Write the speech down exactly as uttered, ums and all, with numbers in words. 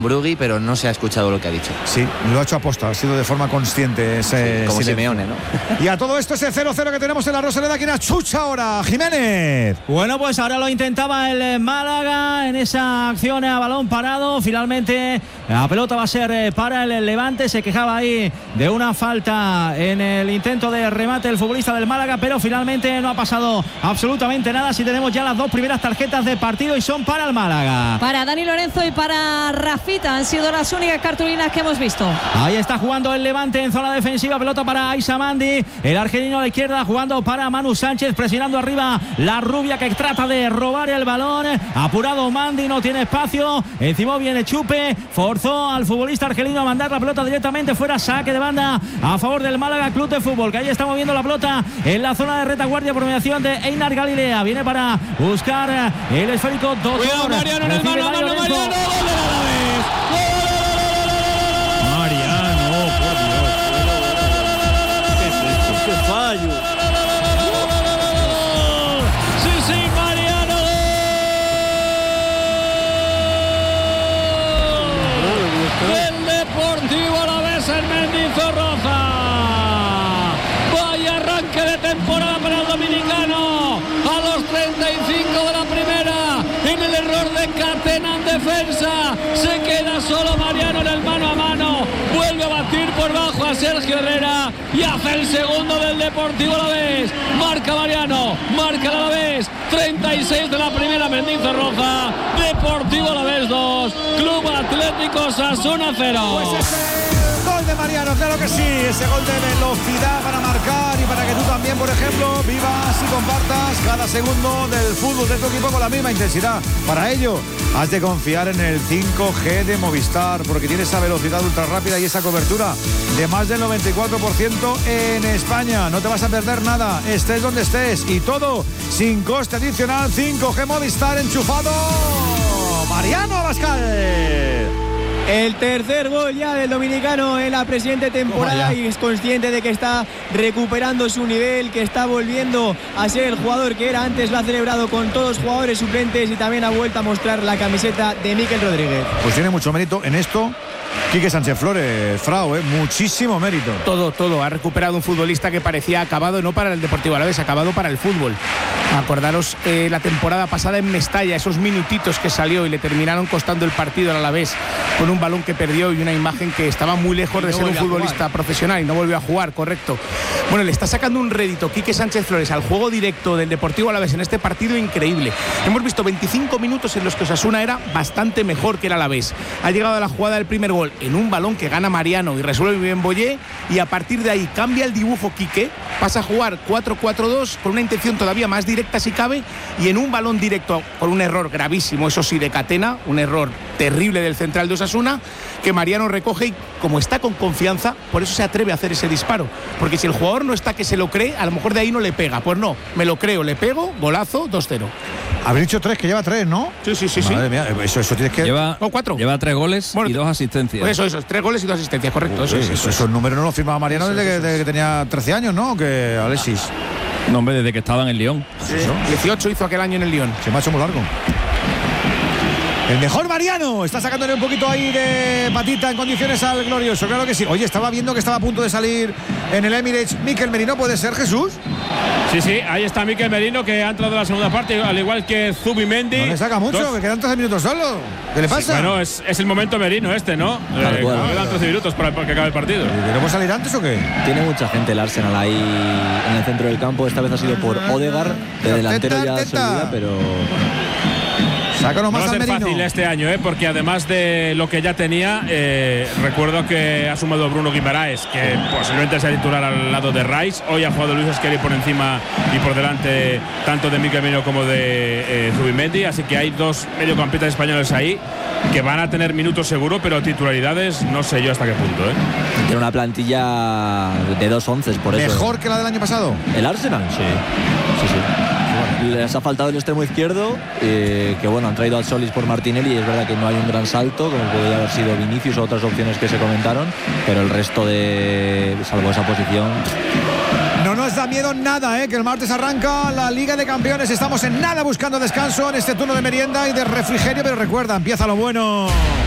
Brugui, pero no se ha escuchado lo que ha dicho. Sí, lo ha hecho aposta, ha sido de forma consciente ese sí, como silencio. Simeone, ¿no? Y a todo esto ese cero cero que tenemos en la Rosaleda, ¿quién achucha ahora? Jiménez. Bueno, pues ahora lo intentaba el Málaga en esa acción a balón parado. Finalmente la pelota va a ser para el Levante. Se quejaba ahí de una falta en el intento de remate el futbolista del Málaga, pero finalmente no ha pasado absolutamente nada. Si tenemos ya las dos primeras tarjetas de partido y son para el Málaga. Para Dani Lorenzo y para Rafita han sido las únicas cartulinas que hemos visto. Ahí está jugando el Levante en zona defensiva, pelota para Aissa Mandi, el argelino a la izquierda jugando para Manu Sánchez, presionando arriba la rubia que trata de robar el balón. Apurado Mandi, no tiene espacio, encima viene Chupe, forzó al futbolista argelino a mandar la pelota directamente fuera, saque de banda a favor del Málaga Club de Fútbol, que ahí está moviendo la pelota en la zona de retaguardia por mediación de Einar Galilea. Viene para buscar el esférico dos. Cuidado Mariano en el mano a mano, Mariano, gol de la vez. Mariano, por Dios. ¿Qué es esto? ¡Qué fallo! ¡Sí, sí, Mariano! ¡El Deportivo Alavés en Mendizorroza! ¡Vaya arranque de temporada para el dominicano! A los treinta y cinco de la primera, en el error de Catena en defensa, se queda solo Mariano en el mano a mano, vuelve a batir por bajo a Sergio Herrera y hace el segundo del Deportivo Alavés. Marca Mariano, marca el Alavés, treinta y seis de la primera, Mendizorroza, Deportivo Alavés dos, Club Atlético Osasuna cero. Pues ese gol de Mariano, claro que sí, ese gol de velocidad para marcar y para que tú también, por ejemplo, vivas y compartas cada segundo del fútbol de tu equipo con la misma intensidad. Para ello, has de confiar en el cinco G de Movistar, porque tiene esa velocidad ultra rápida y esa cobertura de más del noventa y cuatro por ciento en España. No te vas a perder nada, estés donde estés, y todo sin coste adicional. cinco G Movistar enchufado. Mariano Abascal. El tercer gol ya del dominicano en la presente temporada y es consciente de que está recuperando su nivel, que está volviendo a ser el jugador que era antes. Lo ha celebrado con todos los jugadores suplentes y también ha vuelto a mostrar la camiseta de Mikel Rodríguez. Pues tiene mucho mérito en esto Quique Sánchez Flores, Frau, ¿eh? Muchísimo mérito. Todo, todo. Ha recuperado un futbolista que parecía acabado no para el Deportivo Alavés, acabado para el fútbol. Acordaros eh, la temporada pasada en Mestalla, esos minutitos que salió y le terminaron costando el partido al Alavés, con un balón que perdió y una imagen que estaba muy lejos de ser un futbolista profesional y no volvió a jugar, correcto. Bueno, le está sacando un rédito Quique Sánchez Flores al juego directo del Deportivo Alavés en este partido increíble. Hemos visto veinticinco minutos en los que Osasuna era bastante mejor que el Alavés. Ha llegado a la jugada del primer gol en un balón que gana Mariano y resuelve bien Boyé, y a partir de ahí cambia el dibujo Quique, pasa a jugar cuatro cuatro dos con una intención todavía más directa si cabe, y en un balón directo con un error gravísimo, eso sí, de Catena, un error terrible del central de Osasuna, que Mariano recoge y como está con confianza, por eso se atreve a hacer ese disparo, porque si el jugador no está que se lo cree, a lo mejor de ahí no le pega. Pues no, me lo creo, le pego, golazo, dos cero. Habéis dicho tres, que lleva tres, ¿no? Sí, sí, sí. Madre sí. mía, eso, eso tienes que... Lleva, no, cuatro. Lleva tres goles bueno, y dos asistencias. Pues eso, eso, tres goles y dos asistencias, correcto. Uy, eso, eso, eso, eso, esos números no los firmaba Mariano eso, desde, eso, que, eso. desde que tenía trece años, ¿no? Que Alexis. No, hombre, desde que estaba en el Lyon. Sí. dieciocho hizo aquel año en el Lyon. Se me ha hecho muy largo. El mejor Mariano está sacándole un poquito ahí de patita en condiciones al glorioso, claro que sí. Oye, estaba viendo que estaba a punto de salir en el Emirates Mikel Merino, ¿puede ser, Jesús? Sí, sí, ahí está Mikel Merino, que ha entrado en la segunda parte, al igual que Zubimendi. No le saca mucho, Dos... que quedan trece minutos solo. ¿Qué le pasa? Sí, bueno, es, es el momento Merino este, ¿no? Claro, eh, bueno. Quedan trece minutos para, para que acabe el partido. ¿Queremos salir antes o qué? Tiene mucha gente el Arsenal ahí en el centro del campo. Esta vez ha sido por Odegaard, de delantero ya se olvida, pero... Sácanos No más va a al ser Merino. fácil este año, ¿eh? Porque además de lo que ya tenía, eh, recuerdo que ha sumado Bruno Guimaraes, que posiblemente sea titular al lado de Rice. Hoy ha jugado Luis Esqueri por encima y por delante tanto de Mikel Merino como de eh, Zubimendi. Así que hay dos mediocampistas españoles ahí que van a tener minutos seguro, pero titularidades no sé yo hasta qué punto, ¿eh? Tiene una plantilla de dos once, por eso. ¿Mejor que la del año pasado? ¿El Arsenal? Sí, sí, sí. Les ha faltado el extremo izquierdo, eh, que bueno, han traído al Solis por Martinelli y es verdad que no hay un gran salto, como podría haber sido Vinicius o otras opciones que se comentaron, pero el resto de, salvo esa posición... No nos da miedo nada, ¿eh? Que el martes arranca la Liga de Campeones. Estamos en nada buscando descanso en este turno de merienda y de refrigerio, pero recuerda, empieza lo bueno.